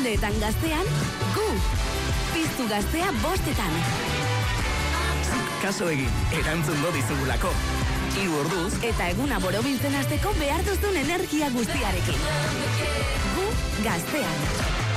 arratsaldeetan gaztean, gu. Piztu Gaztea 5etan. Kaso egin, erantzungo dizugulako. 3 orduz Eta eguna borobiltzen hasteko behar duzun energia guztiarekin. Gu Gaztean.